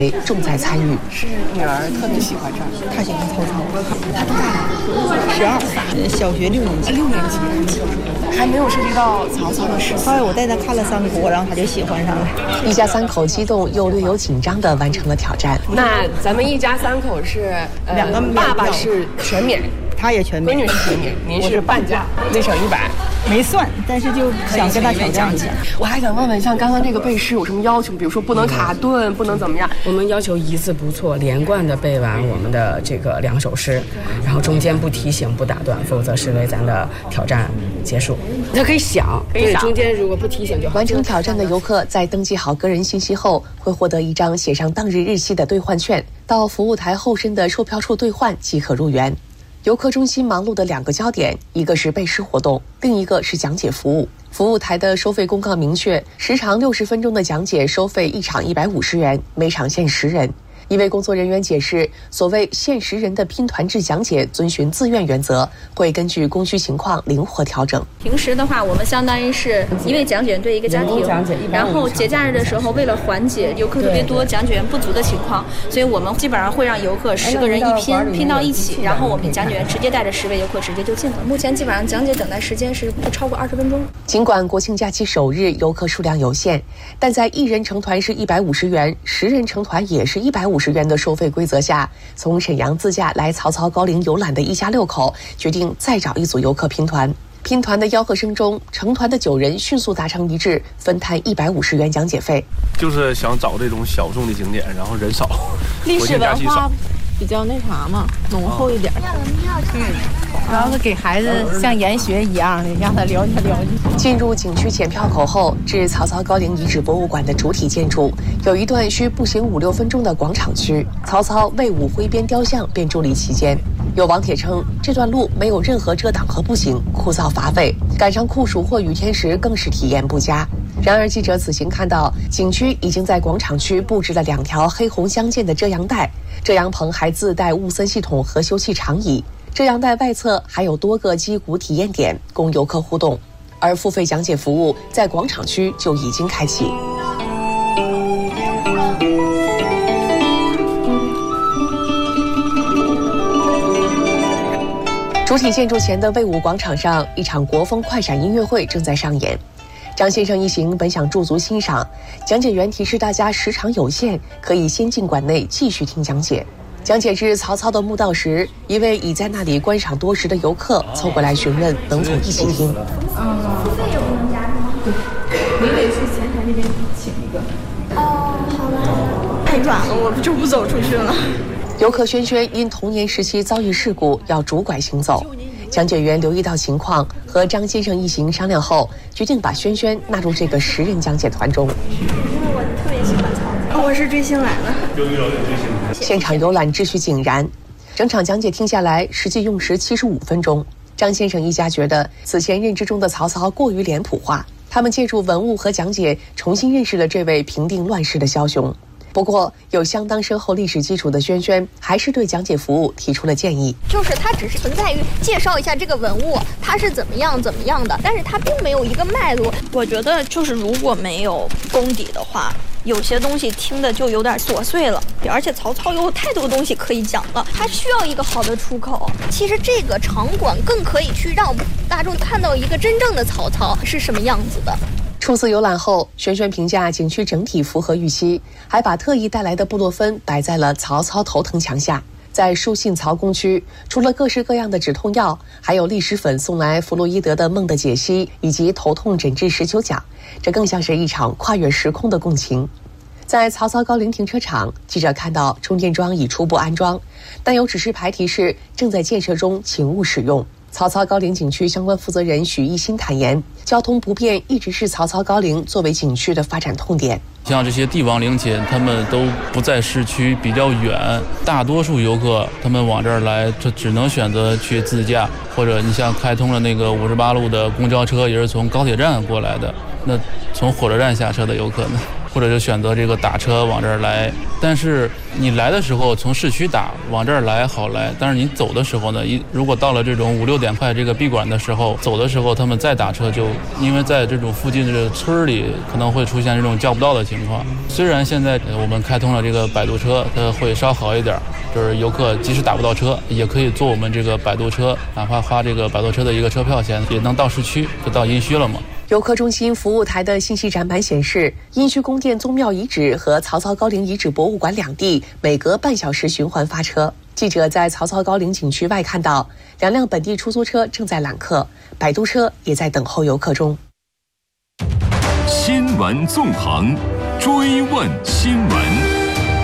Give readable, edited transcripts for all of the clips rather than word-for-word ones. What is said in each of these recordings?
重在参与。 是女儿特别喜欢这儿， 她喜欢曹操。 她多大了 12，小学6年级。 6年级，还没有涉及到曹操的事情。 后来我带她看了三国，然后她就喜欢上了。 一家3口激动又略有紧张地完成了挑战。 那咱们一家3口是 2个爸爸是全免， 她也全免， 闺女是全免，您是半价，内省100。 没算，但是就想跟他挑战一下。 我还想问问，像刚刚这个背诗有什么要求？比如说不能卡顿，不能怎么样？ 我们要求一字不错，连贯的背完我们的这个2首诗，然后中间不提醒、不打断，否则视为咱的挑战结束。他可以想，对，中间如果不提醒就好。 完成挑战的游客在登记好个人信息后，会获得一张写上当日日期的兑换券，到服务台后身的售票处兑换即可入园。游客中心忙碌的2个焦点，一个是背诗活动，另一个是讲解服务。服务台的收费公告明确，时长60分钟的讲解收费1场150元，每场限10人。一位工作人员解释，所谓限10人的拼团制讲解遵循自愿原则，会根据供需情况灵活调整。 平时的话，我们相当于是一位讲解员对一个家庭，然后节假日的时候，为了缓解游客特别多、讲解员不足的情况，所以我们基本上会让游客10个人一拼到一起，然后我们讲解员直接带着10位游客直接就进了。目前基本上讲解等待时间是不超过20分钟。 尽管国庆假期首日游客数量有限，但在1人成团是150元，10人成团也是150元的收费规则下，从沈阳自驾来曹操高陵游览的一家6口决定再找一组游客拼团。拼团的吆喝声中，成团的9人迅速达成一致，分摊150元讲解费。 就是想找这种小众的景点，然后人少， 历史文化比较那啥嘛，浓厚一点。主要是给孩子像研学一样的，让他了解了解。 进入景区检票口后，至曹操高陵遗址博物馆的主体建筑，有一段需步行5-6分钟的广场区，曹操魏武挥鞭雕像便伫立其间。有网帖称，这段路没有任何遮挡和步行，枯燥乏味，赶上酷暑或雨天时更是体验不佳。然而记者此行看到，景区已经在广场区布置了2条黑红相间的遮阳带，遮阳棚还自带雾森系统和休憩长椅，遮阳带外侧还有多个击鼓体验点供游客互动，而付费讲解服务在广场区就已经开启。主体建筑前的魏武广场上，一场国风快闪音乐会正在上演。张先生一行本想驻足欣赏，讲解员提示大家时长有限，可以先进馆内继续听讲解。讲解至曹操的墓道时，一位已在那里观赏多时的游客凑过来询问能否一起听。 付费也不能加是吗？ 对，你得去前台那边请一个。 哦，好了。 太晚了，我就不走出去了。 游客轩轩因童年时期遭遇事故要拄拐行走，讲解员留意到情况，和张先生一行商量后，决定把轩轩纳入这个10人讲解团中。 因为我特别喜欢曹操， 我是追星来的。 现场游览秩序井然，整场讲解听下来，实际用时75分钟。张先生一家觉得此前认知中的曹操过于脸谱化，他们借助文物和讲解，重新认识了这位平定乱世的枭雄。不过，有相当深厚历史基础的轩轩，还是对讲解服务提出了建议。 就是它只是存在于介绍一下这个文物，它是怎么样的，但是它并没有一个脉络。 我觉得就是如果没有功底的话，有些东西听的就有点琐碎了，而且曹操有太多东西可以讲了，他需要一个好的出口。 其实这个场馆更可以去让大众看到一个真正的曹操是什么样子的。 初次游览后，轩轩评价景区整体符合预期，还把特意带来的布洛芬摆在了曹操头疼墙下。在书信曹公区，除了各式各样的止痛药，还有历史粉送来弗洛伊德的《梦的解析》以及头痛诊治19讲，这更像是一场跨越时空的共情。在曹操高陵停车场，记者看到充电桩已初步安装，但有指示牌提示正在建设中，请勿使用。曹操高陵景区相关负责人许一新坦言，交通不便一直是曹操高陵作为景区的发展痛点。 像这些帝王陵寝，他们都不在市区，比较远，大多数游客他们往这儿来，他只能选择去自驾，或者你像开通了那个58路的公交车，也是从高铁站过来的。那从火车站下车的游客呢， 或者就选择这个打车往这儿来。但是你来的时候从市区打往这儿来好来，但是你走的时候呢，如果到了这种5、6点快这个闭馆的时候，走的时候他们再打车就因为在这种附近的这个村里可能会出现这种叫不到的情况。虽然现在我们开通了这个摆渡车，它会稍好一点，就是游客即使打不到车，也可以坐我们这个摆渡车，哪怕花这个摆渡车的一个车票钱，也能到市区，就到殷墟了嘛。 游客中心服务台的信息展板显示，殷墟宫殿宗庙遗址和曹操高陵遗址博物馆两地每隔半小时循环发车。记者在曹操高陵景区外看到2辆本地出租车正在揽客，摆渡车也在等候游客中。 新闻纵横，追问新闻。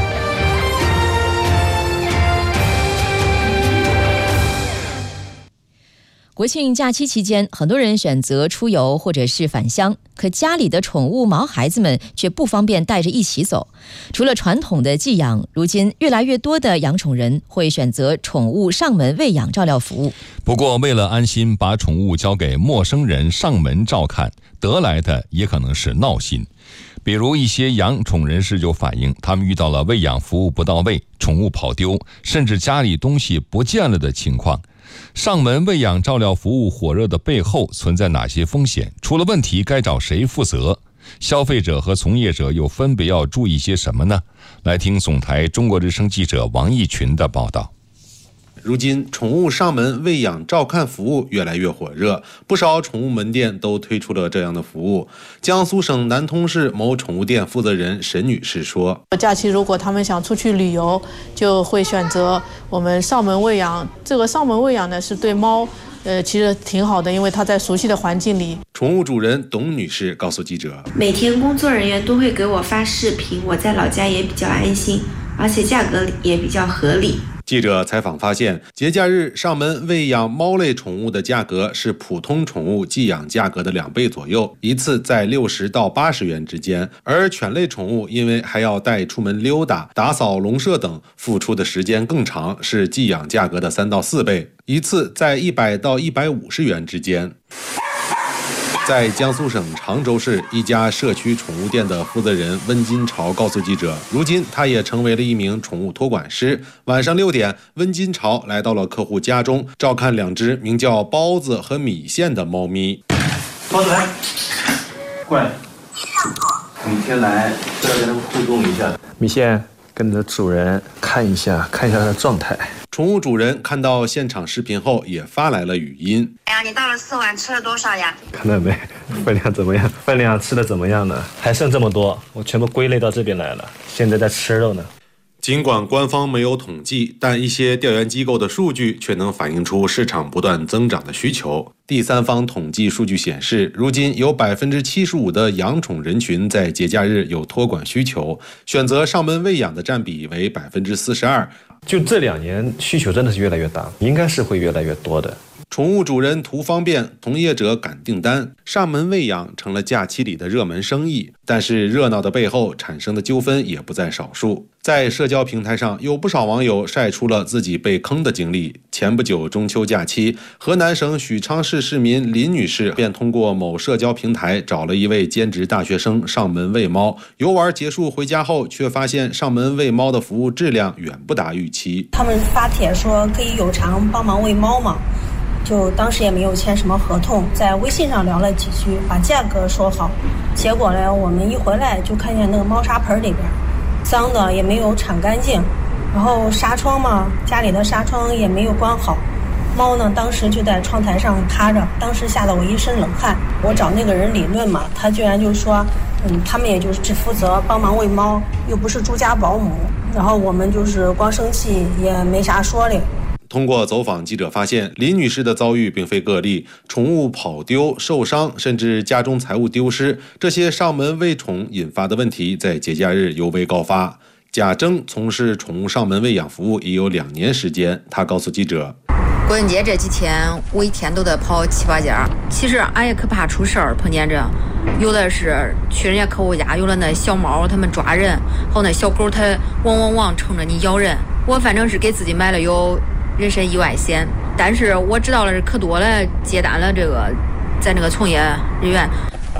国庆假期期间，很多人选择出游或者是返乡，可家里的宠物毛孩子们却不方便带着一起走。除了传统的寄养，如今越来越多的养宠人会选择宠物上门喂养照料服务。 不过，为了安心把宠物交给陌生人上门照看，得来的也可能是闹心。比如一些养宠人士就反映，他们遇到了喂养服务不到位、宠物跑丢，甚至家里东西不见了的情况。上门喂养照料服务火热的背后存在哪些风险？出了问题该找谁负责？消费者和从业者又分别要注意些什么呢？来听总台中国之声记者王义群的报道。 如今，宠物上门喂养照看服务越来越火热，不少宠物门店都推出了这样的服务。江苏省南通市某宠物店负责人沈女士说：“ 假期如果他们想出去旅游，就会选择我们上门喂养。这个上门喂养呢，是对猫，其实挺好的，因为它在熟悉的环境里。” 宠物主人董女士告诉记者：“ 每天工作人员都会给我发视频，我在老家也比较安心，而且价格也比较合理。” 记者采访发现，节假日上门喂养猫类宠物的价格是普通宠物寄养价格的2倍左右，一次在60到80元之间。而犬类宠物因为还要带出门溜达、打扫笼舍等，付出的时间更长，是寄养价格的3到4倍，一次在100到150元之间。在江苏省常州市一家社区宠物店的负责人温金朝告诉记者，如今他也成为了一名宠物托管师。晚上6点，温金朝来到了客户家中，照看2只名叫包子和米线的猫咪。 包子来，过来。每天来都要跟它们互动一下。米线跟着主人看一下它的状态。 宠物主人看到现场视频后也发来了语音：“ 哎呀，你到了4碗，吃了多少呀？ 看到没？分量怎么样？分量吃的怎么样呢？还剩这么多，我全部归类到这边来了，现在在吃肉呢。” 尽管官方没有统计，但一些调研机构的数据却能反映出市场不断增长的需求。第三方统计数据显示，如今有75%的养宠人群在节假日有托管需求，选择上门喂养的占比为42%。 就这2年需求真的是越来越大，应该是会越来越多的。 宠物主人图方便，从业者赶订单，上门喂养成了假期里的热门生意。但是热闹的背后产生的纠纷也不在少数。在社交平台上，有不少网友晒出了自己被坑的经历。前不久中秋假期，河南省许昌市市民林女士便通过某社交平台找了一位兼职大学生上门喂猫。游玩结束回家后，却发现上门喂猫的服务质量远不达预期。 他们发帖说可以有偿帮忙喂猫嘛，就当时也没有签什么合同，在微信上聊了几句，把价格说好。结果呢，我们一回来就看见那个猫砂盆里边脏的也没有铲干净，然后纱窗嘛，家里的纱窗也没有关好。猫呢，当时就在窗台上趴着，当时吓得我一身冷汗。我找那个人理论嘛，他居然就说，他们也就是只负责帮忙喂猫，又不是住家保姆。然后我们就是光生气也没啥说的。 通过走访，记者发现林女士的遭遇并非个例，宠物跑丢、受伤，甚至家中财物丢失，这些上门喂宠引发的问题在节假日尤为高发。贾征从事宠物上门喂养服务已有2年时间，他告诉记者， 国庆节这几天我一天都得跑7、8家，其实俺也可怕出事儿，碰见这有的是去人家客户家，有的那小猫他们抓人，还有那小狗它汪冲着你咬人。我反正是给自己买了有人身意外险，但是我知道了可多了接单了，这个在那个从业人员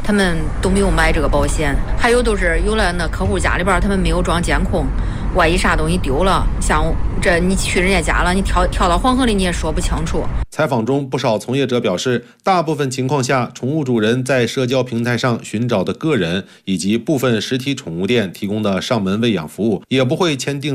他们都没有买这个保险。还有都是有了那客户家里边他们没有装监控，万一啥东西丢了，像这你去人家家了，你跳到黄河里你也说不清楚。 采访中，不少从业者表示，大部分情况下，宠物主人在社交平台上寻找的个人以及部分实体宠物店提供的上门喂养服务，也不会签订